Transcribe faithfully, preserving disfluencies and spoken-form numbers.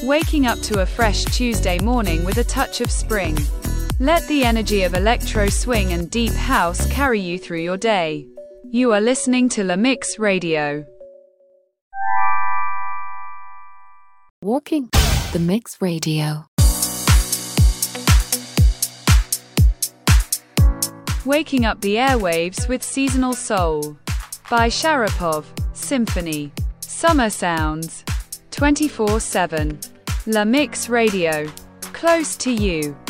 Waking up to a fresh Tuesday morning with a touch of spring. Let the energy of electro swing and deep house carry you through your day. You are listening to La Mix Radio. Walking the Mix Radio. Waking up the airwaves with seasonal soul. By Sharapov, Symphony. Summer sounds. twenty-four seven. La Mix Radio. Close to you.